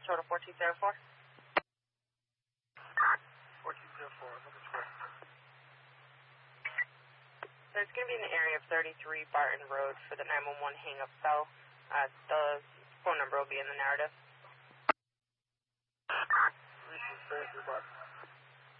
total 4204. 4204, look at square. So it's going to be in the area of 33 Barton Road for the 911 hang-up cell. The phone number will be in the narrative. This is 33 Barton.